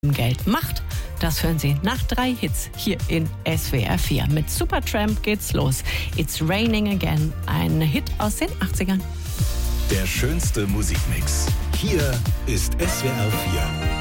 Geld macht. Das hören Sie nach 3 Hits hier in SWR 4. Mit Supertramp geht's los. It's Raining Again, ein Hit aus den 80ern. Der schönste Musikmix. Hier ist SWR 4.